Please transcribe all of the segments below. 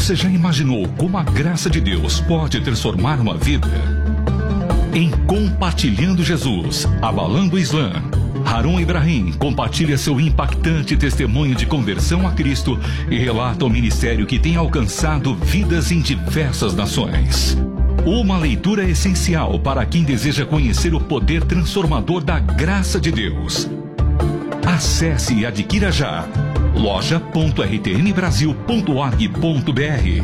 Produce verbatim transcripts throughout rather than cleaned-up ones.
Você já imaginou como a graça de Deus pode transformar uma vida? Em Compartilhando Jesus, Abalando o Islã, Harun Ibrahim compartilha seu impactante testemunho de conversão a Cristo e relata o ministério que tem alcançado vidas em diversas nações. Uma leitura essencial para quem deseja conhecer o poder transformador da graça de Deus. Acesse e adquira já loja ponto r t m brasil ponto org ponto b r.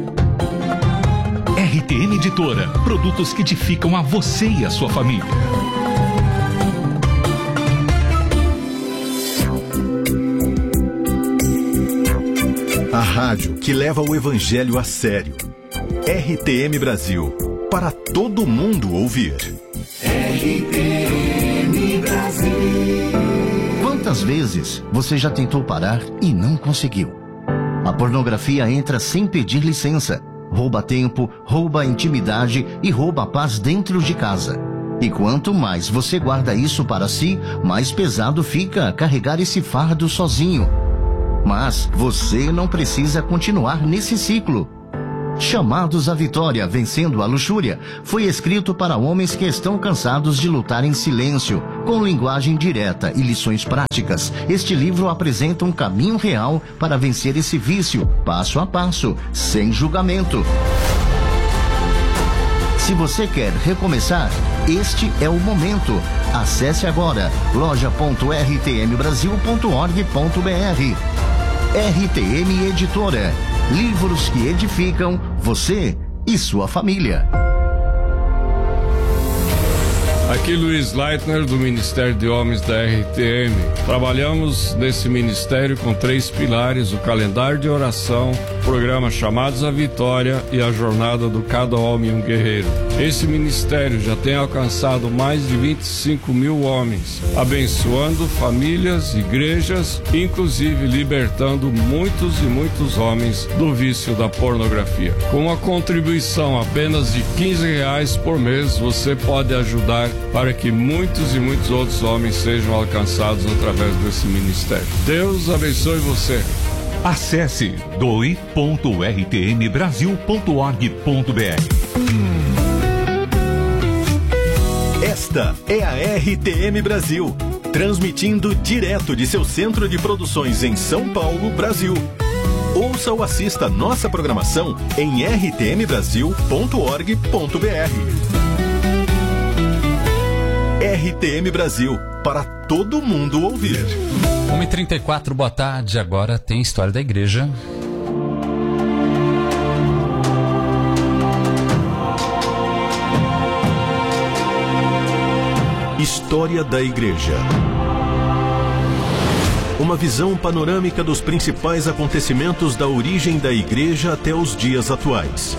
R T M Editora, produtos que edificam a você e a sua família. A rádio que leva o evangelho a sério. R T M Brasil, para todo mundo ouvir. R T M Brasil. Quantas vezes você já tentou parar e não conseguiu? A pornografia entra sem pedir licença, rouba tempo, rouba intimidade e rouba a paz dentro de casa. E quanto mais você guarda isso para si, mais pesado fica carregar esse fardo sozinho. Mas você não precisa continuar nesse ciclo. Chamados à Vitória, Vencendo a Luxúria, foi escrito para homens que estão cansados de lutar em silêncio, com linguagem direta e lições práticas. Este livro apresenta um caminho real para vencer esse vício, passo a passo, sem julgamento. Se você quer recomeçar, este é o momento. Acesse agora loja ponto r t m brasil ponto org ponto b r. R T M Editora. Livros que edificam você e sua família. Aqui Luiz Leitner, do Ministério de Homens da R T M. Trabalhamos nesse ministério com três pilares: o calendário de oração, o programa Chamados à Vitória e a jornada do Cada Homem um Guerreiro. Esse ministério já tem alcançado mais de vinte e cinco mil homens, abençoando famílias, igrejas, inclusive libertando muitos e muitos homens do vício da pornografia. Com uma contribuição apenas de quinze reais por mês, você pode ajudar para que muitos e muitos outros homens sejam alcançados através desse ministério. Deus abençoe você. Acesse doe ponto r t m brasil ponto org ponto b r. Esta é a R T M Brasil, transmitindo direto de seu centro de produções em São Paulo, Brasil. Ouça ou assista nossa programação em r t m brasil ponto org ponto b r. R T M Brasil, para todo mundo ouvir. uma e trinta e quatro, boa tarde. Agora tem História da Igreja. História da Igreja. Uma visão panorâmica dos principais acontecimentos da origem da Igreja até os dias atuais.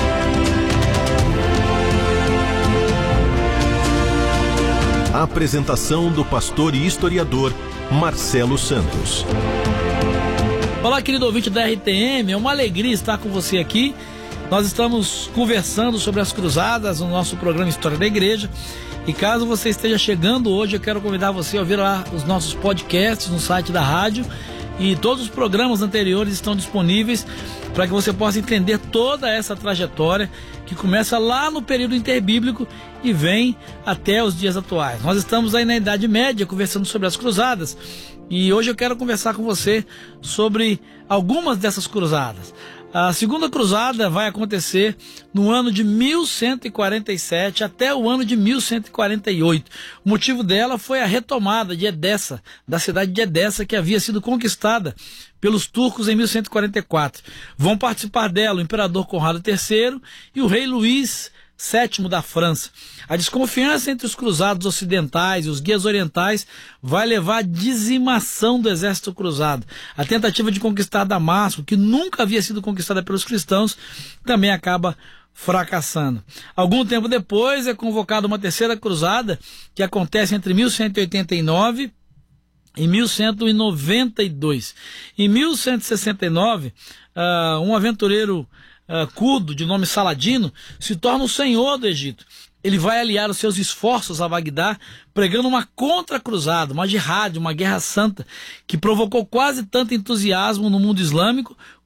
A apresentação do pastor e historiador Marcelo Santos. Olá, querido ouvinte da R T M, é uma alegria estar com você aqui. Nós estamos conversando sobre as cruzadas no nosso programa História da Igreja. E caso você esteja chegando hoje, eu quero convidar você a ouvir lá os nossos podcasts no site da rádio. E todos os programas anteriores estão disponíveis para que você possa entender toda essa trajetória que começa lá no período interbíblico e vem até os dias atuais. Nós estamos aí na Idade Média conversando sobre as cruzadas e hoje eu quero conversar com você sobre algumas dessas cruzadas. A segunda cruzada vai acontecer no ano de mil cento e quarenta e sete até o ano de mil cento e quarenta e oito. O motivo dela foi a retomada de Edessa, da cidade de Edessa, que havia sido conquistada pelos turcos em mil cento e quarenta e quatro. Vão participar dela o imperador Conrado terceiro e o rei Luís sétimo da França. A desconfiança entre os cruzados ocidentais e os guias orientais vai levar à dizimação do exército cruzado. A tentativa de conquistar Damasco, que nunca havia sido conquistada pelos cristãos, também acaba fracassando. Algum tempo depois é convocada uma terceira cruzada, que acontece entre mil cento e oitenta e nove e mil cento e noventa e dois. Em mil cento e sessenta e nove, uh, um aventureiro Uh, curdo, de nome Saladino, se torna o senhor do Egito. Ele vai aliar os seus esforços a Bagdá, pregando uma contra-cruzada, uma jihad, uma guerra santa, que provocou quase tanto entusiasmo no mundo islâmico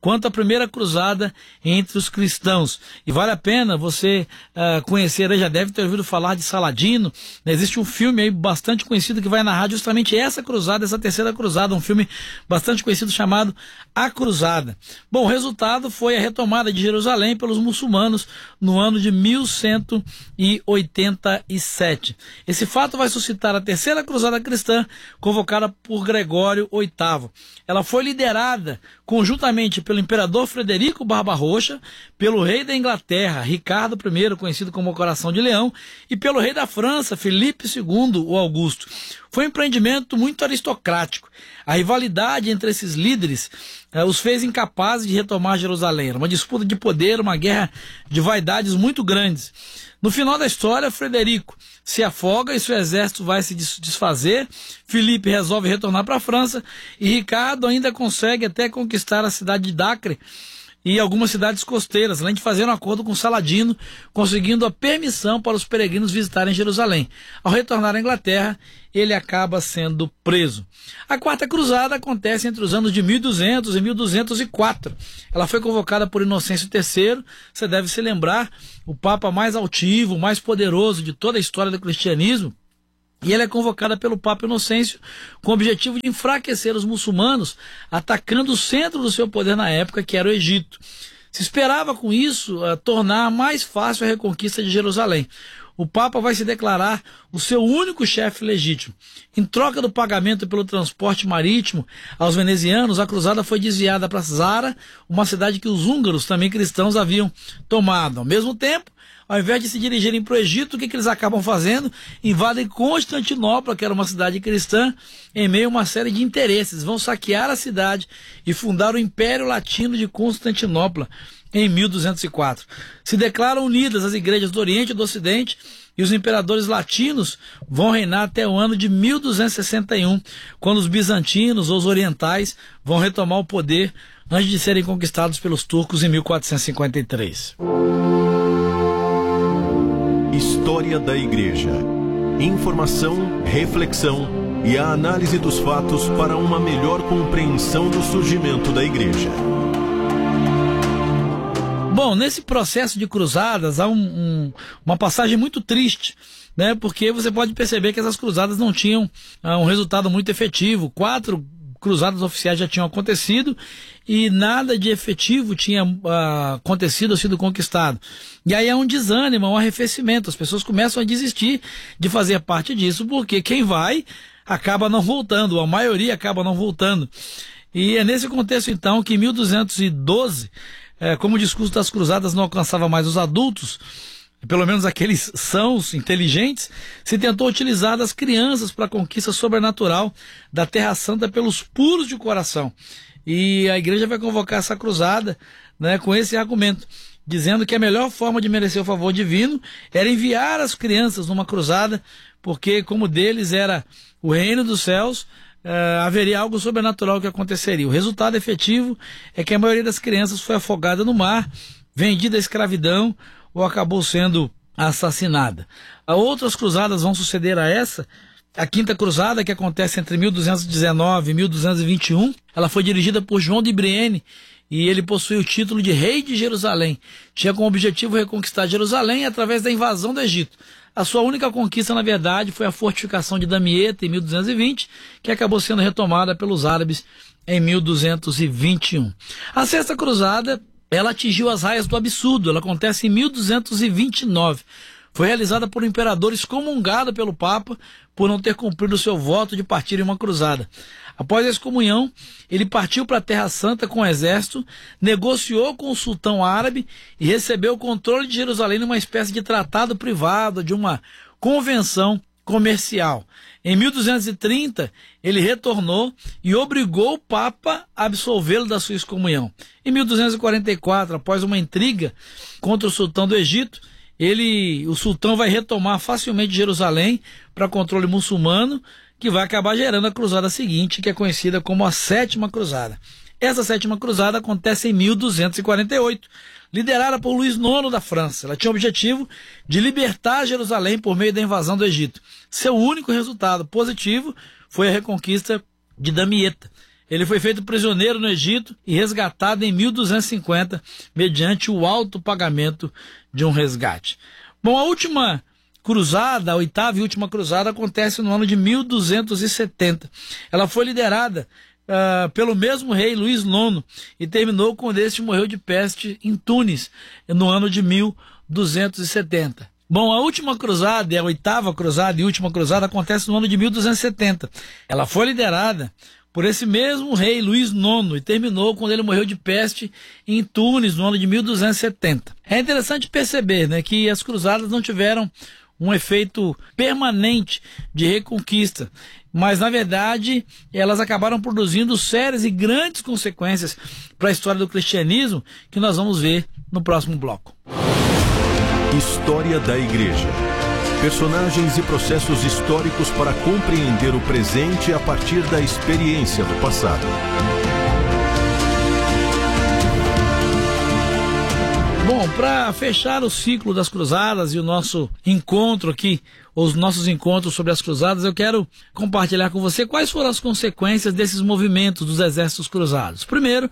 quanto à primeira cruzada entre os cristãos. E vale a pena você uh, conhecer, já deve ter ouvido falar de Saladino, né? Existe um filme aí bastante conhecido que vai narrar justamente essa cruzada, essa terceira cruzada, um filme bastante conhecido chamado A Cruzada. Bom, o resultado foi a retomada de Jerusalém pelos muçulmanos no ano de mil cento e oitenta e sete. Esse fato vai suscitar a terceira cruzada cristã, convocada por Gregório oitavo. Ela foi liderada conjuntamente pelo imperador Frederico Barbarroxa, pelo rei da Inglaterra, Ricardo I, conhecido como o Coração de Leão, e pelo rei da França, Felipe segundo, o Augusto. Foi um empreendimento muito aristocrático. A rivalidade entre esses líderes eh, os fez incapazes de retomar Jerusalém. Era uma disputa de poder, uma guerra de vaidades muito grandes. No final da história, Frederico se afoga e seu exército vai se desfazer. Filipe resolve retornar para a França e Ricardo ainda consegue até conquistar a cidade de Acre e algumas cidades costeiras, além de fazer um acordo com Saladino, conseguindo a permissão para os peregrinos visitarem Jerusalém. Ao retornar à Inglaterra, ele acaba sendo preso. A Quarta Cruzada acontece entre os anos de mil e duzentos e mil duzentos e quatro. Ela foi convocada por Inocêncio terceiro, você deve se lembrar, o Papa mais altivo, mais poderoso de toda a história do cristianismo. E ela é convocada pelo Papa Inocêncio com o objetivo de enfraquecer os muçulmanos, atacando o centro do seu poder na época, que era o Egito. Se esperava com isso uh, tornar mais fácil a reconquista de Jerusalém. O Papa vai se declarar o seu único chefe legítimo. Em troca do pagamento pelo transporte marítimo aos venezianos, a cruzada foi desviada para Zara, uma cidade que os húngaros, também cristãos, haviam tomado. Ao mesmo tempo, ao invés de se dirigirem para o Egito, o que, que eles acabam fazendo? Invadem Constantinopla, que era uma cidade cristã, em meio a uma série de interesses. Vão saquear a cidade e fundar o Império Latino de Constantinopla em mil duzentos e quatro. Se declaram unidas as igrejas do Oriente e do Ocidente, e os imperadores latinos vão reinar até o ano de mil duzentos e sessenta e um, quando os bizantinos ou os orientais vão retomar o poder antes de serem conquistados pelos turcos em mil quatrocentos e cinquenta e três. História da Igreja. Informação, reflexão e a análise dos fatos para uma melhor compreensão do surgimento da Igreja. Bom, nesse processo de cruzadas há um, um, uma passagem muito triste, né? Porque você pode perceber que essas cruzadas não tinham uh, um resultado muito efetivo. Quatro cruzadas oficiais já tinham acontecido e nada de efetivo tinha uh, acontecido ou sido conquistado. E aí é um desânimo, um arrefecimento. As pessoas começam a desistir de fazer parte disso, porque quem vai acaba não voltando, a maioria acaba não voltando. E é nesse contexto, então, que em mil duzentos e doze, é, como o discurso das cruzadas não alcançava mais os adultos, pelo menos aqueles sãos, inteligentes, se tentou utilizar das crianças para a conquista sobrenatural da Terra Santa pelos puros de coração. E a igreja vai convocar essa cruzada, né, com esse argumento, dizendo que a melhor forma de merecer o favor divino era enviar as crianças numa cruzada, porque como deles era o reino dos céus, Uh, haveria algo sobrenatural que aconteceria. O resultado efetivo é que a maioria das crianças foi afogada no mar, vendida à escravidão ou acabou sendo assassinada. Uh, outras cruzadas vão suceder a essa. A Quinta Cruzada, que acontece entre mil duzentos e dezenove e mil duzentos e vinte e um, ela foi dirigida por João de Brienne e ele possui o título de Rei de Jerusalém. Tinha como objetivo reconquistar Jerusalém através da invasão do Egito. A sua única conquista, na verdade, foi a fortificação de Damieta em mil duzentos e vinte, que acabou sendo retomada pelos árabes em mil duzentos e vinte e um. A Sexta Cruzada, ela atingiu as raias do absurdo. Ela acontece em mil duzentos e vinte e nove. Foi realizada por um imperador excomungado pelo Papa por não ter cumprido o seu voto de partir em uma cruzada. Após a excomunhão, ele partiu para a Terra Santa com o exército, negociou com o sultão árabe e recebeu o controle de Jerusalém numa espécie de tratado privado, de uma convenção comercial. Em mil duzentos e trinta, ele retornou e obrigou o Papa a absolvê-lo da sua excomunhão. Em mil duzentos e quarenta e quatro, após uma intriga contra o sultão do Egito, ele, o sultão vai retomar facilmente Jerusalém para controle muçulmano, que vai acabar gerando a cruzada seguinte, que é conhecida como a Sétima Cruzada. Essa Sétima Cruzada acontece em mil duzentos e quarenta e oito, liderada por Luís nono da França. Ela tinha o objetivo de libertar Jerusalém por meio da invasão do Egito. Seu único resultado positivo foi a reconquista de Damieta. Ele foi feito prisioneiro no Egito e resgatado em mil duzentos e cinquenta, mediante o alto pagamento de um resgate. Bom, a última cruzada, a oitava e última cruzada, acontece no ano de mil duzentos e setenta. Ela foi liderada uh, pelo mesmo rei Luís nono e terminou quando este morreu de peste em Tunis, no ano de mil duzentos e setenta. Bom, a última cruzada, a oitava cruzada e última cruzada acontece no ano de mil duzentos e setenta. Ela foi liderada por esse mesmo rei Luís nono e terminou quando ele morreu de peste em Tunis, no ano de mil duzentos e setenta. É interessante perceber, né, que as cruzadas não tiveram um efeito permanente de reconquista, mas na verdade elas acabaram produzindo sérias e grandes consequências para a história do cristianismo, que nós vamos ver no próximo bloco. História da Igreja. Personagens e processos históricos para compreender o presente a partir da experiência do passado. Bom, para fechar o ciclo das cruzadas e o nosso encontro aqui, os nossos encontros sobre as cruzadas, eu quero compartilhar com você quais foram as consequências desses movimentos dos exércitos cruzados. Primeiro,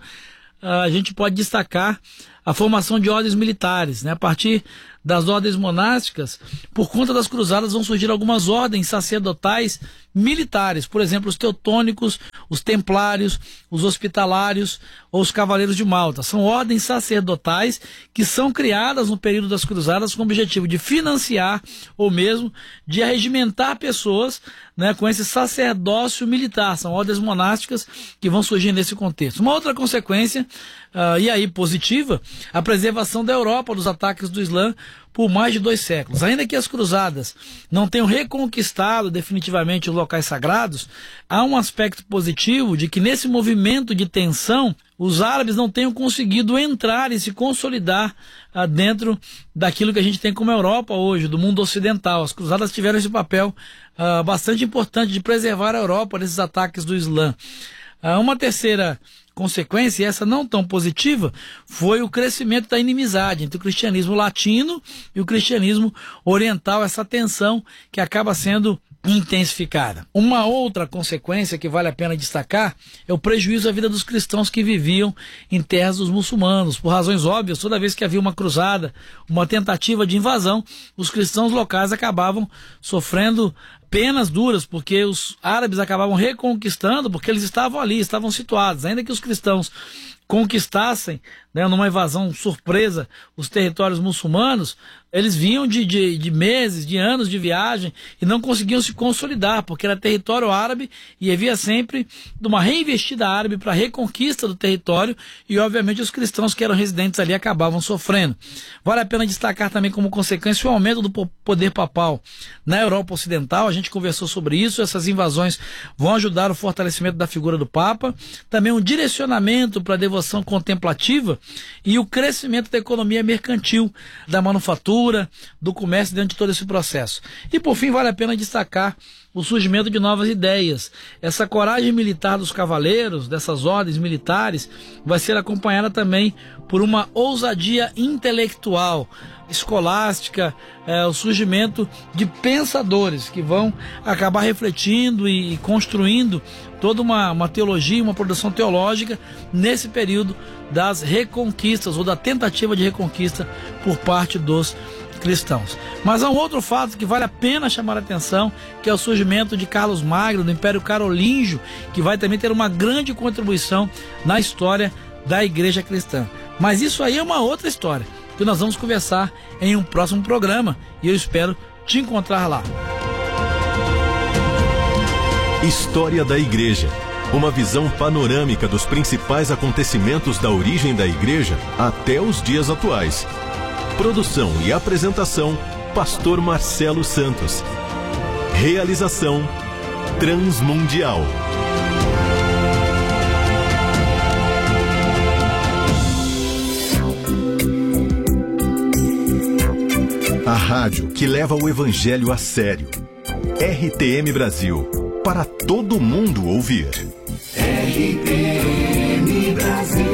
a gente pode destacar a formação de ordens militares, né? A partir das ordens monásticas, por conta das cruzadas vão surgir algumas ordens sacerdotais militares, por exemplo, os teutônicos, os templários, os hospitalários ou os cavaleiros de Malta. São ordens sacerdotais que são criadas no período das cruzadas com o objetivo de financiar ou mesmo de arregimentar pessoas, né, com esse sacerdócio militar. São ordens monásticas que vão surgir nesse contexto. Uma outra consequência, uh, e aí positiva, a preservação da Europa dos ataques do Islã por mais de dois séculos. Ainda que as cruzadas não tenham reconquistado definitivamente os locais sagrados, há um aspecto positivo de que nesse movimento de tensão, os árabes não tenham conseguido entrar e se consolidar ah, dentro daquilo que a gente tem como Europa hoje, do mundo ocidental. As cruzadas tiveram esse papel ah, bastante importante de preservar a Europa desses ataques do Islã. Ah, uma terceira consequência, e essa não tão positiva, foi o crescimento da inimizade entre o cristianismo latino e o cristianismo oriental, essa tensão que acaba sendo intensificada. Uma outra consequência que vale a pena destacar é o prejuízo à vida dos cristãos que viviam em terras dos muçulmanos. Por razões óbvias, toda vez que havia uma cruzada, uma tentativa de invasão, os cristãos locais acabavam sofrendo penas duras, porque os árabes acabavam reconquistando, porque eles estavam ali, estavam situados. Ainda que os cristãos conquistassem, né, numa invasão surpresa, os territórios muçulmanos, eles vinham de, de, de meses, de anos de viagem e não conseguiam se consolidar, porque era território árabe e havia sempre uma reinvestida árabe para a reconquista do território e, obviamente, os cristãos que eram residentes ali acabavam sofrendo. Vale a pena destacar também como consequência o aumento do poder papal na Europa Ocidental. A gente conversou sobre isso, essas invasões vão ajudar o fortalecimento da figura do Papa, também um direcionamento para a devoção contemplativa e o crescimento da economia mercantil, da manufatura, do comércio dentro de todo esse processo. E por fim, vale a pena destacar o surgimento de novas ideias. Essa coragem militar dos cavaleiros, dessas ordens militares, vai ser acompanhada também por uma ousadia intelectual, escolástica, é, o surgimento de pensadores que vão acabar refletindo e, e construindo toda uma, uma teologia, uma produção teológica nesse período das reconquistas ou da tentativa de reconquista por parte dos cristãos. Mas há um outro fato que vale a pena chamar a atenção, que é o surgimento de Carlos Magno, do Império Carolíngio, que vai também ter uma grande contribuição na história da Igreja Cristã. Mas isso aí é uma outra história, que nós vamos conversar em um próximo programa, e eu espero te encontrar lá. História da Igreja. Uma visão panorâmica dos principais acontecimentos da origem da Igreja até os dias atuais. Produção e apresentação, Pastor Marcelo Santos. Realização, Transmundial. A rádio que leva o Evangelho a sério. R T M Brasil, para todo mundo ouvir. R T M Brasil.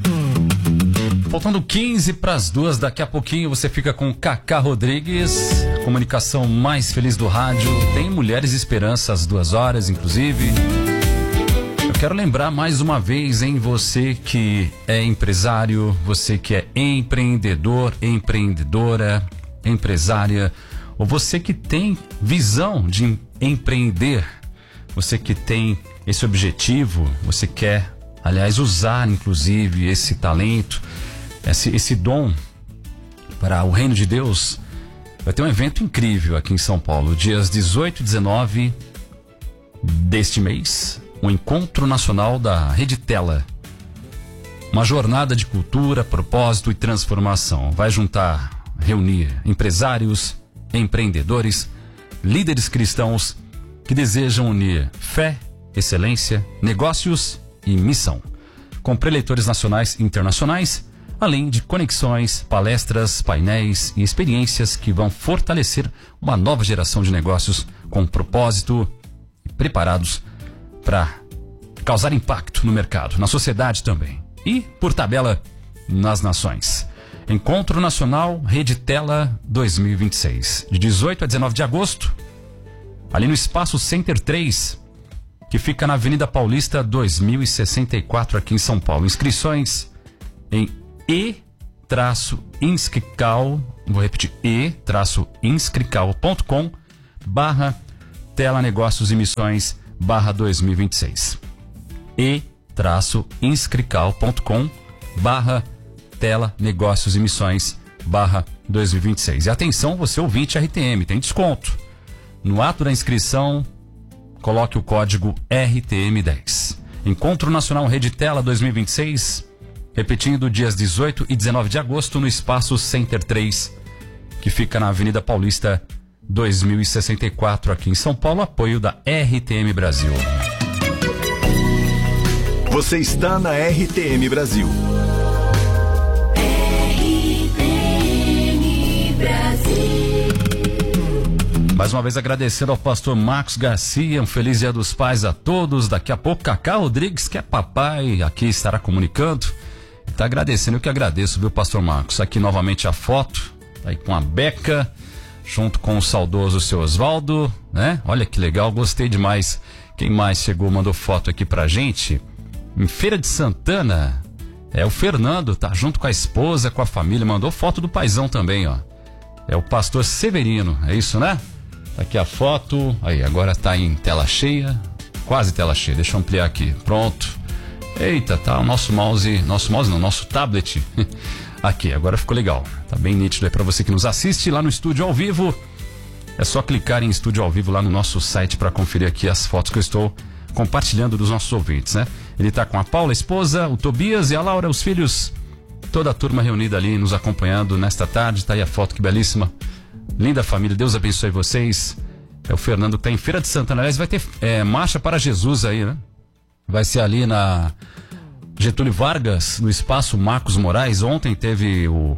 Faltando quinze para as duas, daqui a pouquinho você fica com Cacá Rodrigues. comunicação mais feliz do rádio. Tem Mulheres Esperança às duas horas, inclusive. Eu quero lembrar mais uma vez, em você que é empresário, você que é empreendedor, empreendedora, empresária, ou você que tem visão de empreender, você que tem esse objetivo, você quer, aliás, usar inclusive esse talento, esse, esse dom para o reino de Deus. Vai ter um evento incrível aqui em São Paulo, dias dezoito e dezenove deste mês, um encontro nacional da Rede Tela. Uma jornada de cultura, propósito e transformação. Vai juntar, reunir empresários, empreendedores, líderes cristãos que desejam unir fé, excelência, negócios e missão, com preleitores nacionais e internacionais, além de conexões, palestras, painéis e experiências que vão fortalecer uma nova geração de negócios com propósito e preparados para causar impacto no mercado, na sociedade também e, por tabela, nas nações. Encontro Nacional Rede Tela dois mil e vinte e seis, de dezoito a dezenove de agosto, ali no Espaço Center três, que fica na Avenida Paulista dois mil e sessenta e quatro, aqui em São Paulo. Inscrições em e-inscrical, vou repetir, e-inscrical.com barra Tela Negócios e Missões barra dois mil e vinte e seis. e-inscrical.com barra Tela Negócios e Missões barra dois mil e vinte e seis. E atenção, você ouvinte R T M, tem desconto. No ato da inscrição, coloque o código R T M dez. Encontro Nacional Rede Tela dois mil e vinte e seis, repetindo, dias dezoito e dezenove de agosto no Espaço Center três, que fica na Avenida Paulista dois mil e sessenta e quatro, aqui em São Paulo, apoio da R T M Brasil. Você está na R T M Brasil. R T M Brasil. Mais uma vez agradecendo ao pastor Marcos Garcia, um feliz Dia dos Pais a todos. Daqui a pouco Cacá Rodrigues, que é papai, aqui estará comunicando. Está agradecendo, eu que agradeço, viu, pastor Marcos? Aqui novamente a foto, aí com a Beca, junto com o saudoso seu Oswaldo, né? Olha que legal, gostei demais. Quem mais chegou, mandou foto aqui pra gente? Em Feira de Santana, é o Fernando, tá junto com a esposa, com a família, mandou foto do paizão também, ó. É o pastor Severino, é isso, né? Aqui a foto, aí, agora tá em tela cheia, quase tela cheia, deixa eu ampliar aqui, pronto. Eita, tá o nosso mouse, nosso mouse não, nosso tablet, aqui, agora ficou legal, tá bem nítido aí pra você que nos assiste lá no Estúdio ao Vivo. É só clicar em Estúdio ao Vivo lá no nosso site para conferir aqui as fotos que eu estou compartilhando dos nossos ouvintes, né? Ele tá com a Paula, a esposa, o Tobias e a Laura, os filhos, toda a turma reunida ali nos acompanhando nesta tarde. Tá aí a foto, que belíssima. Linda família, Deus abençoe vocês. É o Fernando que tá em Feira de Santana. Aliás, vai ter é, Marcha para Jesus aí, né? Vai ser ali na Getúlio Vargas, no Espaço Marcos Moraes. Ontem teve o...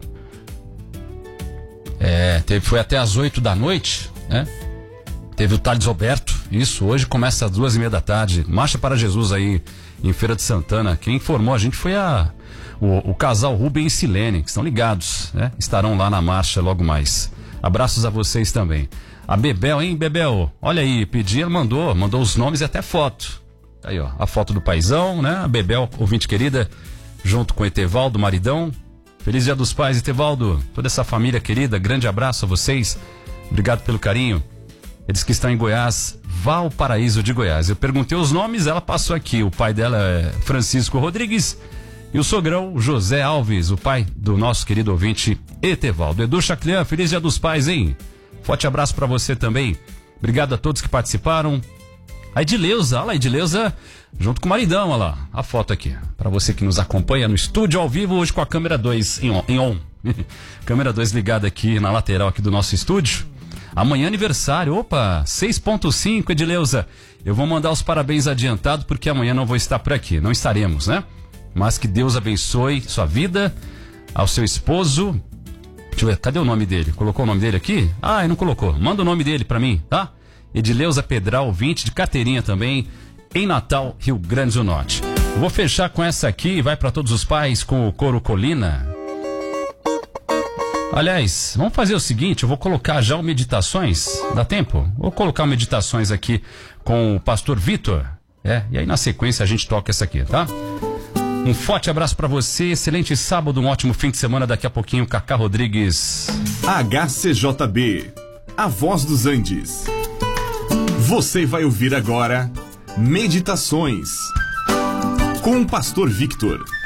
É, teve, foi até às oito da noite, né? Teve o Thales Roberto, isso, hoje começa às duas e meia da tarde. Marcha para Jesus aí em Feira de Santana. Quem informou a gente foi a, o, o casal Rubem e Silene, que estão ligados, né? Estarão lá na marcha logo mais. Abraços a vocês também. A Bebel, hein, Bebel? Olha aí, pediu, mandou, mandou os nomes e até foto. Aí, ó, a foto do paizão, né? A Bebel, ouvinte querida, junto com o Etevaldo, maridão. Feliz Dia dos Pais, Etevaldo. Toda essa família querida, grande abraço a vocês. Obrigado pelo carinho. Eles que estão em Goiás, Valparaíso de Goiás. Eu perguntei os nomes, ela passou aqui. O pai dela é Francisco Rodrigues e o sogrão José Alves, o pai do nosso querido ouvinte Etevaldo. Edu Chaclian, feliz Dia dos Pais, hein? Forte abraço pra você também. Obrigado a todos que participaram. A Edileuza, olha lá, a Edileuza junto com o maridão, olha lá, a foto aqui. Pra você que nos acompanha no estúdio ao vivo, hoje com a câmera dois em on. Em on. Câmera dois ligada aqui na lateral aqui do nosso estúdio. Amanhã aniversário, opa, seis ponto cinco, Edileuza. Eu vou mandar os parabéns adiantado porque amanhã não vou estar por aqui, não estaremos, né? Mas que Deus abençoe sua vida, ao seu esposo. Deixa eu ver, cadê o nome dele? Colocou o nome dele aqui? Ah, ele não colocou. Manda o nome dele pra mim, tá? Edileuza Pedral, ouvinte de carteirinha também, em Natal, Rio Grande do Norte. Vou fechar com essa aqui, vai pra todos os pais com o coro Colina. Aliás, vamos fazer o seguinte, eu vou colocar já o Meditações, dá tempo? Vou colocar o Meditações aqui com o pastor Vitor, é, e aí na sequência a gente toca essa aqui, tá? Um forte abraço pra você, excelente sábado, um ótimo fim de semana, daqui a pouquinho Cacá Rodrigues. H C J B, a voz dos Andes. Você vai ouvir agora Meditações com o pastor Victor.